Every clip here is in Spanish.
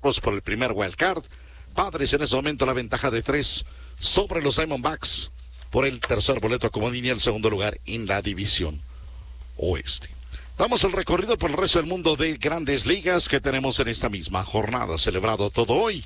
Cachorros por el primer wild card. Padres en ese momento la ventaja de 3 sobre los Diamondbacks por el tercer boleto comodín y el segundo lugar en la división oeste. Damos el recorrido por el resto del mundo de Grandes Ligas que tenemos en esta misma jornada. Celebrado todo hoy,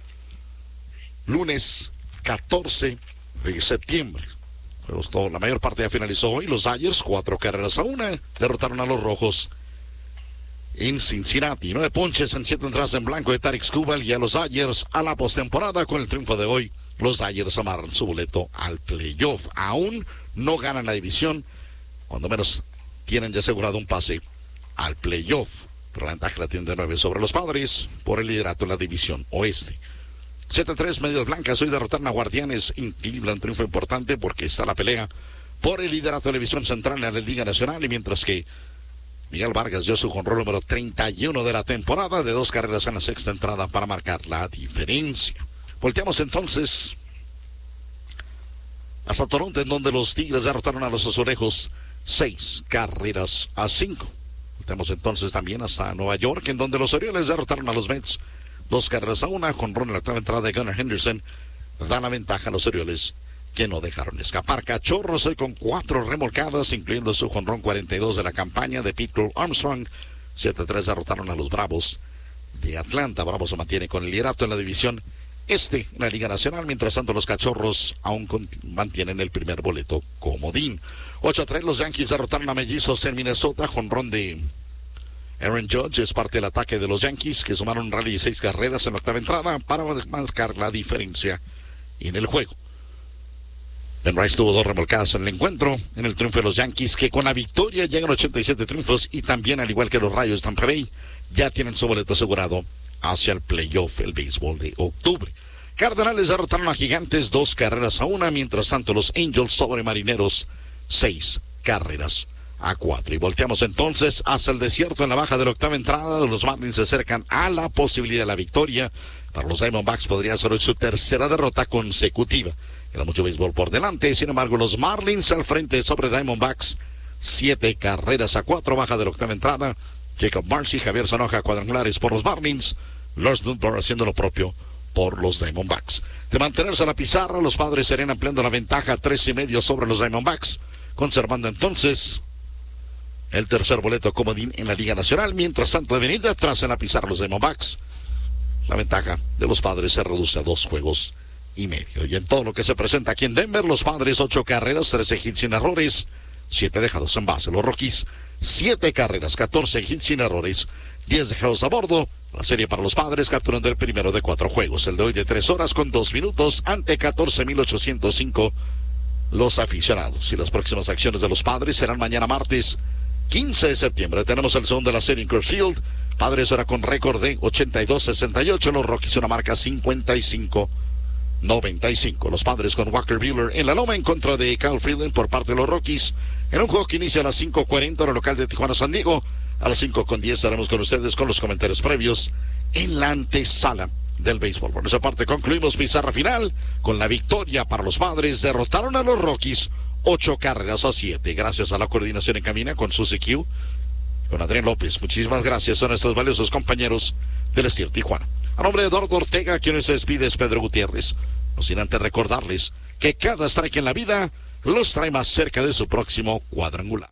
lunes 14 de septiembre. La mayor parte ya finalizó hoy. Los Dodgers 4-1 derrotaron a los Rojos en Cincinnati. 9 ponches en 7 entradas en blanco de Tarik Skubal y a los Dodgers a la postemporada. Con el triunfo de hoy, los Dodgers amarran su boleto al playoff. Aún no ganan la división, cuando menos tienen ya asegurado un pase al playoff. Pero la ventaja la tienen de 9 sobre los Padres por el liderato en la división oeste. 7-3 Medias Blancas hoy derrotaron a Guardianes en Cleveland. Triunfo importante porque está la pelea por el liderato de la división central en la Liga Nacional, y mientras que Miguel Vargas dio su jonrón número 31 de la temporada, de 2 carreras en la sexta entrada para marcar la diferencia. Volteamos entonces hasta Toronto, en donde los Tigres derrotaron a los Azulejos 6-5. Volteamos entonces también hasta Nueva York, en donde los Orioles derrotaron a los Mets 2-1. Jonrón en la octava entrada de Gunnar Henderson da la ventaja a los Orioles, que no dejaron escapar. Cachorros hoy con 4 remolcadas, incluyendo su jonrón 42 de la campaña de Pete Armstrong. 7-3 derrotaron a los Bravos de Atlanta. Bravos se mantiene con el liderato en la división este en la Liga Nacional. Mientras tanto, los Cachorros aún mantienen el primer boleto comodín. 8-3 los Yankees derrotaron a Mellizos en Minnesota. Jonrón de Aaron Judge es parte del ataque de los Yankees, que sumaron un rally de 6 carreras en la octava entrada para marcar la diferencia en el juego. Ben Rice tuvo 2 remolcadas en el encuentro, en el triunfo de los Yankees, que con la victoria llegan a 87 triunfos, y también, al igual que los Rayos de Tampa Bay, ya tienen su boleto asegurado hacia el playoff, el béisbol de octubre. Cardenales derrotaron a Gigantes 2-1, mientras tanto los Angels sobre Marineros 6-4. Y volteamos entonces hacia el desierto en la baja de la octava entrada. Los Marlins se acercan a la posibilidad de la victoria. Para los Diamondbacks podría ser hoy su tercera derrota consecutiva. Queda mucho béisbol por delante. Sin embargo, los Marlins al frente sobre Diamondbacks 7-4. Baja de la octava entrada. Jacob Marcy, Javier Sanoja cuadrangulares por los Marlins. Lars Nootbaar haciendo lo propio por los Diamondbacks. De mantenerse a la pizarra, los Padres serían ampliando la ventaja 3.5 sobre los Diamondbacks, conservando entonces el tercer boleto comodín en la Liga Nacional. Mientras tanto, de venir atrás en la pizarra los Diamondbacks, la ventaja de los Padres se reduce a 2 juegos y medio. Y en todo lo que se presenta aquí en Denver, los Padres 8 carreras, 13 hits sin errores, 7 dejados en base. Los Rockies 7 carreras, 14 hits sin errores, 10 dejados a bordo. La serie para los Padres capturando el primero de 4 juegos, el de hoy de 3 horas con 2 minutos ante 14,805 los aficionados. Y las próximas acciones de los Padres serán mañana martes 15 de septiembre. Tenemos el segundo de la serie en Coors Field. Padres ahora con récord de 82-68. Los Rockies una marca 55-95. Los Padres con Walker Buehler en la loma en contra de Kyle Freeland por parte de los Rockies. En un juego que inicia a las 5:40 hora local de Tijuana, San Diego. A las 5:10 estaremos con ustedes con los comentarios previos en la antesala del béisbol. Por esa parte concluimos pizarra final con la victoria para los Padres. Derrotaron a los Rockies 8-7. Gracias a la coordinación en cabina con Suzy Q, con Adrián López. Muchísimas gracias a nuestros valiosos compañeros del Estier Tijuana. A nombre de Eduardo Ortega, quienes se despide es Pedro Gutiérrez. No sin antes recordarles que cada strike en la vida los trae más cerca de su próximo cuadrangular.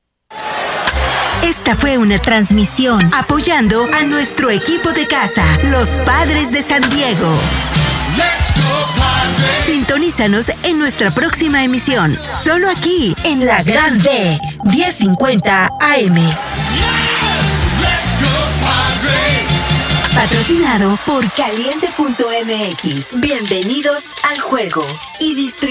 Esta fue una transmisión apoyando a nuestro equipo de casa, los Padres de San Diego. Sintonízanos en nuestra próxima emisión, solo aquí en La Grande, 1050 AM. Patrocinado por Caliente.mx. Bienvenidos al juego y